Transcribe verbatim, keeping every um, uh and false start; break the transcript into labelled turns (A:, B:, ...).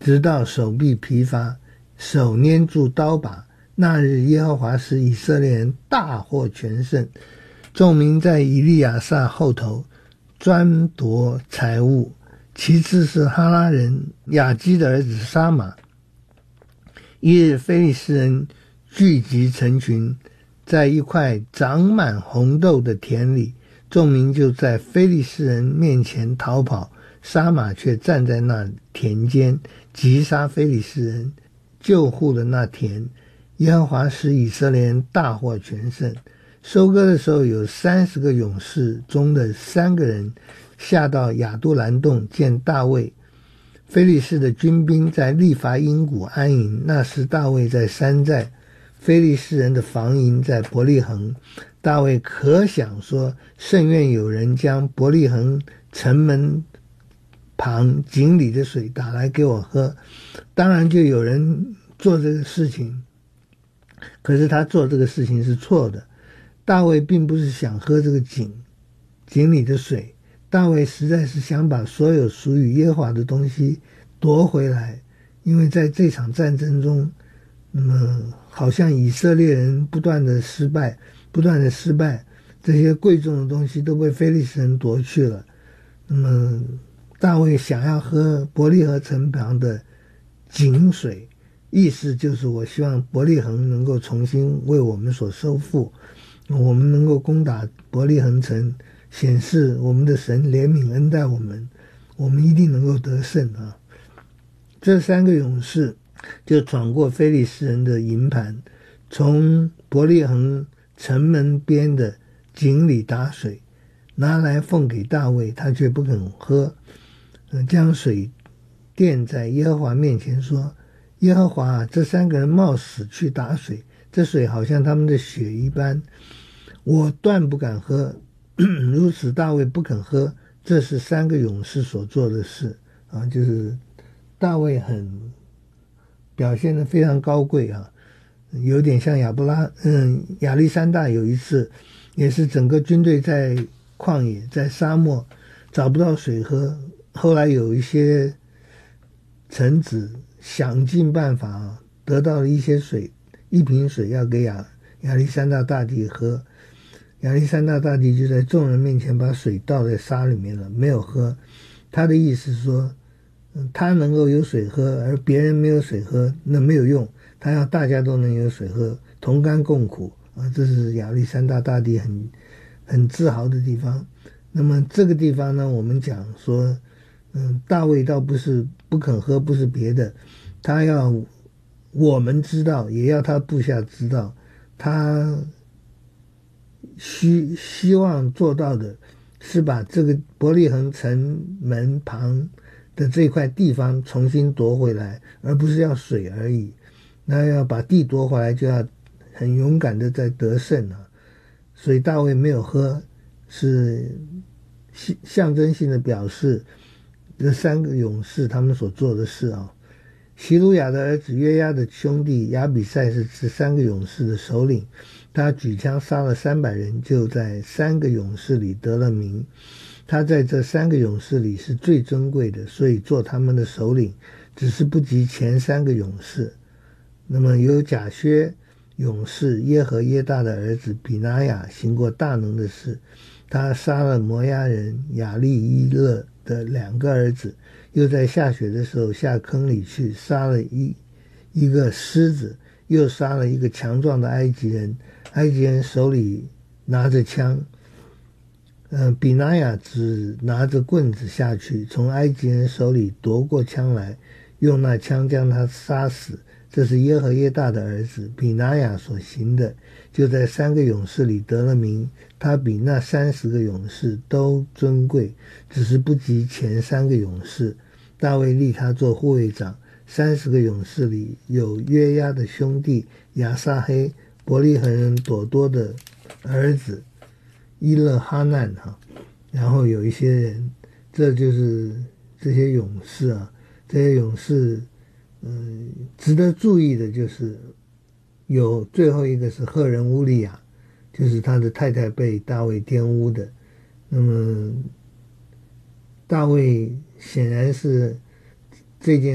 A: 直到手臂疲乏，手捏住刀把。那日耶和华使以色列人大获全胜，众民在以利亚撒后头专夺财物。其次是哈拉人亚基的儿子沙马。一日非利士人聚集成群，在一块长满红豆的田里，众民就在非利士人面前逃跑，沙马却站在那田间，击杀非利士人，救护了那田。耶和华使以色列人大获全胜。收割的时候，有三十个勇士中的三个人下到亚杜兰洞见大卫。非利士的军兵在利伐因谷安营，那时大卫在山寨，非利士人的防营在伯利恒。大卫可想说，甚愿有人将伯利恒城门旁井里的水打来给我喝。当然就有人做这个事情，可是他做这个事情是错的。大卫并不是想喝这个井井里的水，大卫实在是想把所有属于耶和华的东西夺回来。因为在这场战争中，那么好像以色列人不断的失败不断的失败，这些贵重的东西都被非利士人夺去了。那么大卫想要喝伯利恒城旁的井水，意思就是我希望伯利恒能够重新为我们所收复，我们能够攻打伯利恒城，显示我们的神怜悯恩待我们，我们一定能够得胜啊！这三个勇士就闯过非利士人的营盘，从伯利恒城门边的井里打水，拿来奉给大卫，他却不肯喝，呃、将水垫在耶和华面前说：耶和华，这三个人冒死去打水，这水好像他们的血一般，我断不敢喝。如此大卫不肯喝，这是三个勇士所做的事啊，就是大卫很表现得非常高贵啊，有点像亚伯拉嗯亚历山大有一次也是整个军队在旷野在沙漠找不到水喝，后来有一些臣子想尽办法啊，得到了一些水，一瓶水要给亚亚历山大大帝喝。亚历山大大帝就在众人面前把水倒在沙里面了，没有喝。他的意思是说，他能够有水喝，而别人没有水喝，那没有用。他要大家都能有水喝，同甘共苦啊！这是亚历山大大帝很很自豪的地方。那么这个地方呢，我们讲说，嗯，大卫倒不是不肯喝，不是别的，他要我们知道，也要他部下知道，他希希望做到的是把这个伯利恒城门旁的这块地方重新夺回来，而不是要水而已。那要把地夺回来，就要很勇敢的在得胜啊。所以大卫没有喝，是象征性的表示这三个勇士他们所做的事啊。希鲁雅的儿子约押的兄弟亚比赛是这三个勇士的首领，他举枪杀了三百人，就在三个勇士里得了名。他在这三个勇士里是最珍贵的，所以做他们的首领，只是不及前三个勇士。那么有甲薛勇士耶和耶大的儿子比拿雅行过大能的事，他杀了摩押人亚利伊勒的两个儿子，又在下雪的时候下坑里去杀了一一个狮子，又杀了一个强壮的埃及人，埃及人手里拿着枪，呃，比拿雅只拿着棍子下去，从埃及人手里夺过枪来，用那枪将他杀死。这是耶和耶大的儿子比拿雅所行的，就在三个勇士里得了名。他比那三十个勇士都尊贵，只是不及前三个勇士。大卫立他做护卫长。三十个勇士里有约押的兄弟亚撒黑，伯利恒人朵多的儿子伊勒哈难哈，然后有一些人，这就是这些勇士啊，这些勇士。嗯，值得注意的就是有最后一个是赫人乌利亚，就是他的太太被大卫玷污的。那么大卫显然是这件